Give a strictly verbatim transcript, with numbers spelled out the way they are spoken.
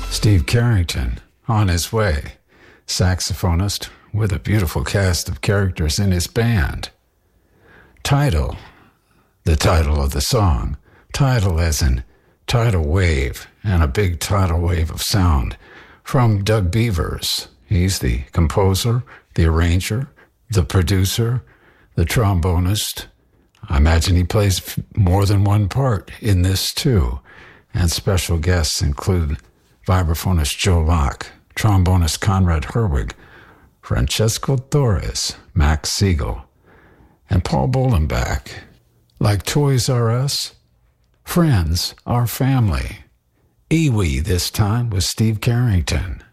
Steve Carrington, on his way, saxophonist with a beautiful cast of characters in his band. Title, the title of the song, title as in tidal wave, and a big tidal wave of sound, from Doug Beavers. He's the composer, the arranger, the producer, the trombonist. I imagine he plays more than one part in this too, and special guests include vibraphonist Joe Locke, trombonist Conrad Herwig, Francesco Torres, Max Siegel, and Paul Bolenbach. Like Toys R Us, friends are family. Iwi this time with Steve Carrington.